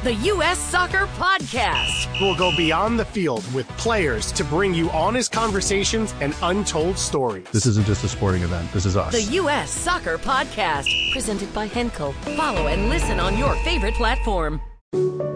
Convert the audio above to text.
the U.S. Soccer Podcast. We'll go beyond the field with players to bring you honest conversations and untold stories. This isn't just a sporting event. This is us. The U.S. Soccer Podcast, presented by Henkel. Follow and listen on your favorite platform.